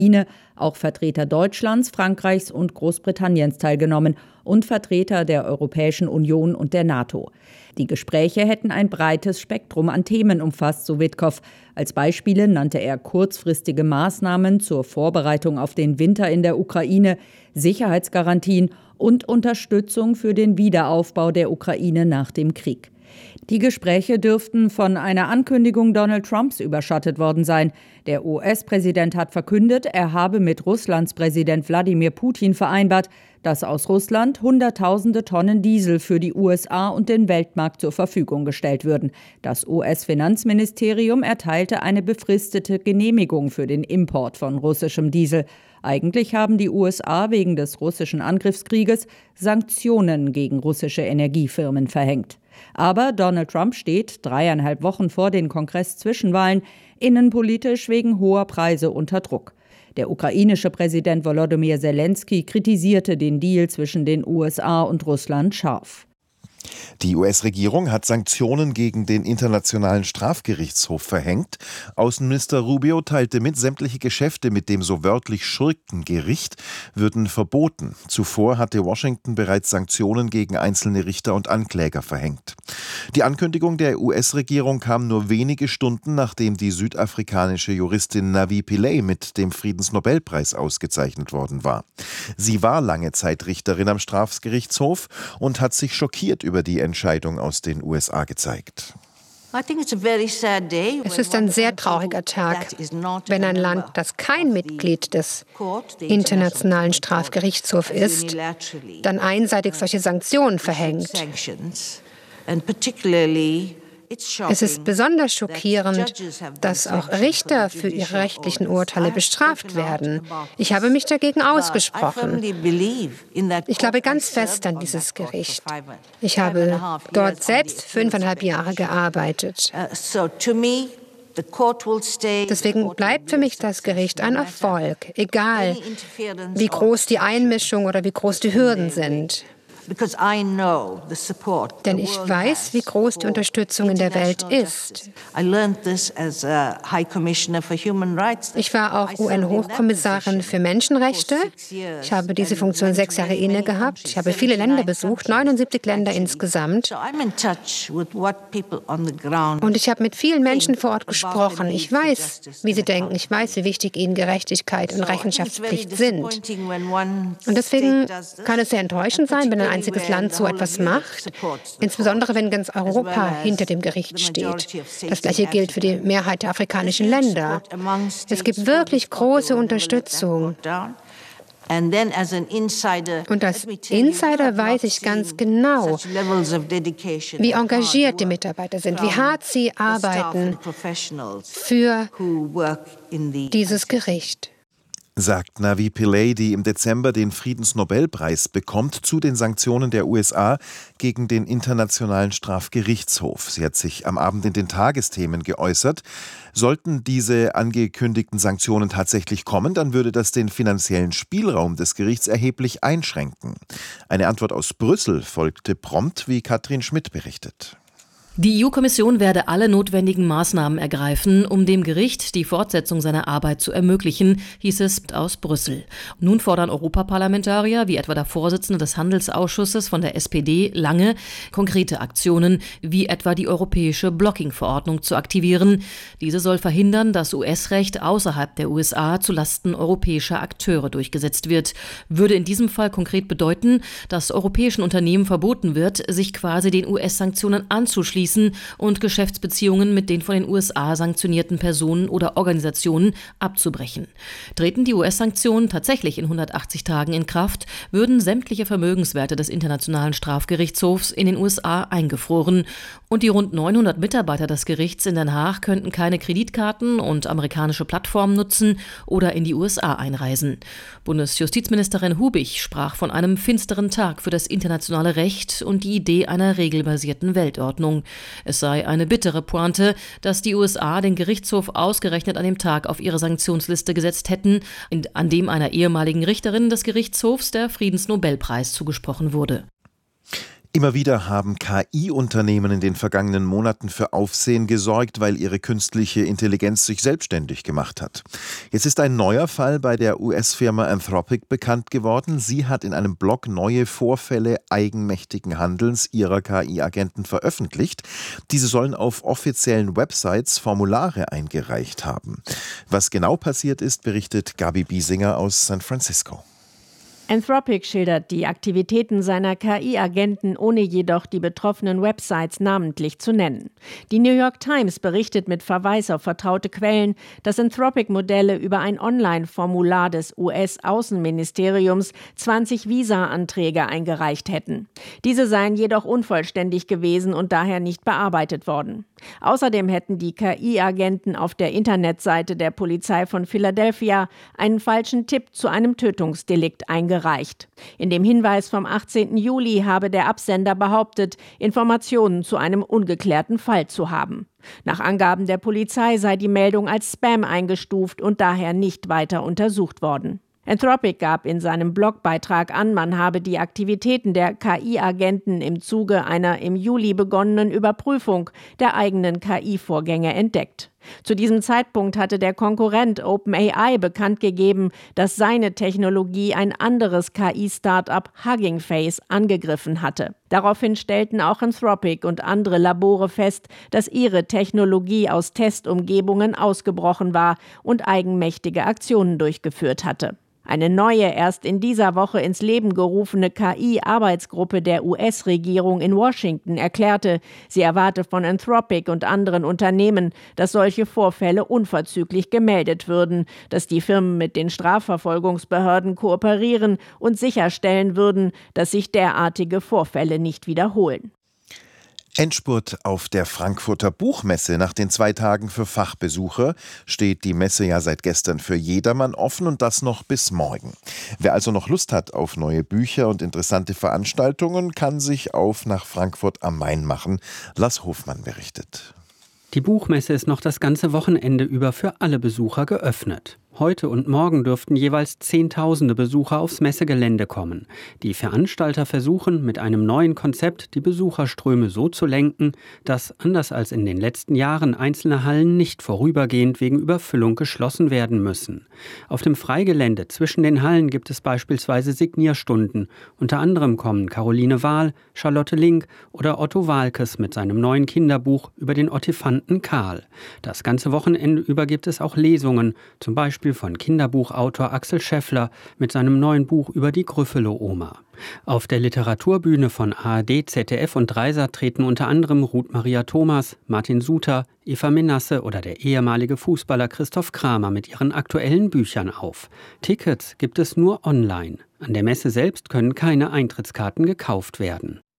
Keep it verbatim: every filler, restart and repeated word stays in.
Ukraine, auch Vertreter Deutschlands, Frankreichs und Großbritanniens teilgenommen und Vertreter der Europäischen Union und der NATO. Die Gespräche hätten ein breites Spektrum an Themen umfasst, so Witkow. Als Beispiele nannte er kurzfristige Maßnahmen zur Vorbereitung auf den Winter in der Ukraine, Sicherheitsgarantien und Unterstützung für den Wiederaufbau der Ukraine nach dem Krieg. Die Gespräche dürften von einer Ankündigung Donald Trumps überschattet worden sein. Der U S-Präsident hat verkündet, er habe mit Russlands Präsident Wladimir Putin vereinbart, dass aus Russland Hunderttausende Tonnen Diesel für die U S A und den Weltmarkt zur Verfügung gestellt würden. Das U S-Finanzministerium erteilte eine befristete Genehmigung für den Import von russischem Diesel. Eigentlich haben die U S A wegen des russischen Angriffskrieges Sanktionen gegen russische Energiefirmen verhängt. Aber Donald Trump steht dreieinhalb Wochen vor den Kongress-Zwischenwahlen innenpolitisch wegen hoher Preise unter Druck. Der ukrainische Präsident Volodymyr Zelensky kritisierte den Deal zwischen den U S A und Russland scharf. Die U S-Regierung hat Sanktionen gegen den Internationalen Strafgerichtshof verhängt. Außenminister Rubio teilte mit, sämtliche Geschäfte mit dem so wörtlich Schurkengericht würden verboten. Zuvor hatte Washington bereits Sanktionen gegen einzelne Richter und Ankläger verhängt. Die Ankündigung der U S-Regierung kam nur wenige Stunden, nachdem die südafrikanische Juristin Navi Pillay mit dem Friedensnobelpreis ausgezeichnet worden war. Sie war lange Zeit Richterin am Strafgerichtshof und hat sich schockiert über die Entscheidung aus den U S A gezeigt. Es ist ein sehr trauriger Tag, wenn ein Land, das kein Mitglied des Internationalen Strafgerichtshofs ist, dann einseitig solche Sanktionen verhängt. Es ist besonders schockierend, dass auch Richter für ihre rechtlichen Urteile bestraft werden. Ich habe mich dagegen ausgesprochen. Ich glaube ganz fest an dieses Gericht. Ich habe dort selbst fünfeinhalb Jahre gearbeitet. Deswegen bleibt für mich das Gericht ein Erfolg, egal wie groß die Einmischung oder wie groß die Hürden sind. Denn ich weiß, wie groß die Unterstützung in der Welt ist. Ich war auch U N-Hochkommissarin für Menschenrechte. Ich habe diese Funktion sechs Jahre inne gehabt. Ich habe viele Länder besucht, neunundsiebzig Länder insgesamt. Und ich habe mit vielen Menschen vor Ort gesprochen. Ich weiß, wie sie denken. Ich weiß, wie wichtig ihnen Gerechtigkeit und Rechenschaftspflicht sind. Und deswegen kann es sehr enttäuschend sein, wenn ein einziges Land so etwas macht, insbesondere wenn ganz Europa hinter dem Gericht steht. Das Gleiche gilt für die Mehrheit der afrikanischen Länder. Es gibt wirklich große Unterstützung. Und als Insider weiß ich ganz genau, wie engagiert die Mitarbeiter sind, wie hart sie arbeiten für dieses Gericht. Sagt Navi Pillay, die im Dezember den Friedensnobelpreis bekommt, zu den Sanktionen der U S A gegen den Internationalen Strafgerichtshof. Sie hat sich am Abend in den Tagesthemen geäußert. Sollten diese angekündigten Sanktionen tatsächlich kommen, dann würde das den finanziellen Spielraum des Gerichts erheblich einschränken. Eine Antwort aus Brüssel folgte prompt, wie Katrin Schmidt berichtet. Die E U-Kommission werde alle notwendigen Maßnahmen ergreifen, um dem Gericht die Fortsetzung seiner Arbeit zu ermöglichen, hieß es aus Brüssel. Nun fordern Europaparlamentarier, wie etwa der Vorsitzende des Handelsausschusses von der S P D, Lange, konkrete Aktionen, wie etwa die europäische Blocking-Verordnung zu aktivieren. Diese soll verhindern, dass U S-Recht außerhalb der U S A zulasten europäischer Akteure durchgesetzt wird. Würde in diesem Fall konkret bedeuten, dass europäischen Unternehmen verboten wird, sich quasi den U S-Sanktionen anzuschließen und Geschäftsbeziehungen mit den von den U S A sanktionierten Personen oder Organisationen abzubrechen. Treten die U S-Sanktionen tatsächlich in hundertachtzig Tagen in Kraft, würden sämtliche Vermögenswerte des Internationalen Strafgerichtshofs in den U S A eingefroren und die rund neunhundert Mitarbeiter des Gerichts in Den Haag könnten keine Kreditkarten und amerikanische Plattformen nutzen oder in die U S A einreisen. Bundesjustizministerin Hubig sprach von einem finsteren Tag für das internationale Recht und die Idee einer regelbasierten Weltordnung. Es sei eine bittere Pointe, dass die U S A den Gerichtshof ausgerechnet an dem Tag auf ihre Sanktionsliste gesetzt hätten, an dem einer ehemaligen Richterin des Gerichtshofs der Friedensnobelpreis zugesprochen wurde. Immer wieder haben K I-Unternehmen in den vergangenen Monaten für Aufsehen gesorgt, weil ihre künstliche Intelligenz sich selbstständig gemacht hat. Jetzt ist ein neuer Fall bei der U S-Firma Anthropic bekannt geworden. Sie hat in einem Blog neue Vorfälle eigenmächtigen Handelns ihrer K I-Agenten veröffentlicht. Diese sollen auf offiziellen Websites Formulare eingereicht haben. Was genau passiert ist, berichtet Gabi Biesinger aus San Francisco. Anthropic schildert die Aktivitäten seiner K I-Agenten, ohne jedoch die betroffenen Websites namentlich zu nennen. Die New York Times berichtet mit Verweis auf vertraute Quellen, dass Anthropic-Modelle über ein Online-Formular des U S-Außenministeriums zwanzig Visa-Anträge eingereicht hätten. Diese seien jedoch unvollständig gewesen und daher nicht bearbeitet worden. Außerdem hätten die K I-Agenten auf der Internetseite der Polizei von Philadelphia einen falschen Tipp zu einem Tötungsdelikt eingereicht. In dem Hinweis vom achtzehnten Juli habe der Absender behauptet, Informationen zu einem ungeklärten Fall zu haben. Nach Angaben der Polizei sei die Meldung als Spam eingestuft und daher nicht weiter untersucht worden. Anthropic gab in seinem Blogbeitrag an, man habe die Aktivitäten der K I-Agenten im Zuge einer im Juli begonnenen Überprüfung der eigenen K I-Vorgänge entdeckt. Zu diesem Zeitpunkt hatte der Konkurrent OpenAI bekannt gegeben, dass seine Technologie ein anderes K I-Startup Hugging Face angegriffen hatte. Daraufhin stellten auch Anthropic und andere Labore fest, dass ihre Technologie aus Testumgebungen ausgebrochen war und eigenmächtige Aktionen durchgeführt hatte. Eine neue, erst in dieser Woche ins Leben gerufene K I-Arbeitsgruppe der U S-Regierung in Washington erklärte, sie erwarte von Anthropic und anderen Unternehmen, dass solche Vorfälle unverzüglich gemeldet würden, dass die Firmen mit den Strafverfolgungsbehörden kooperieren und sicherstellen würden, dass sich derartige Vorfälle nicht wiederholen. Endspurt auf der Frankfurter Buchmesse. Nach den zwei Tagen für Fachbesucher steht die Messe ja seit gestern für jedermann offen und das noch bis morgen. Wer also noch Lust hat auf neue Bücher und interessante Veranstaltungen, kann sich auf nach Frankfurt am Main machen. Lars Hofmann berichtet. Die Buchmesse ist noch das ganze Wochenende über für alle Besucher geöffnet. Heute und morgen dürften jeweils Zehntausende Besucher aufs Messegelände kommen. Die Veranstalter versuchen, mit einem neuen Konzept die Besucherströme so zu lenken, dass, anders als in den letzten Jahren, einzelne Hallen nicht vorübergehend wegen Überfüllung geschlossen werden müssen. Auf dem Freigelände zwischen den Hallen gibt es beispielsweise Signierstunden. Unter anderem kommen Caroline Wahl, Charlotte Link oder Otto Waalkes mit seinem neuen Kinderbuch über den Ottifanten Karl. Das ganze Wochenende über gibt es auch Lesungen, zum Beispiel von Kinderbuchautor Axel Scheffler mit seinem neuen Buch über die Gryffalo-Oma. Auf der Literaturbühne von A R D, Z D F und Dreisat treten unter anderem Ruth Maria Thomas, Martin Suter, Eva Menasse oder der ehemalige Fußballer Christoph Kramer mit ihren aktuellen Büchern auf. Tickets gibt es nur online. An der Messe selbst können keine Eintrittskarten gekauft werden.